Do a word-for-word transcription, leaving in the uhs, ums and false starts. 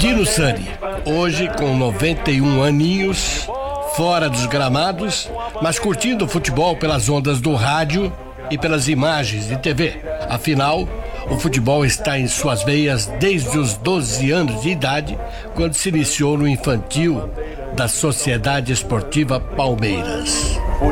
Dino Sani, hoje com noventa e um aninhos, fora dos gramados, mas curtindo o futebol pelas ondas do rádio e pelas imagens de T V. Afinal, o futebol está em suas veias desde os doze anos de idade, quando se iniciou no infantil da Sociedade Esportiva Palmeiras.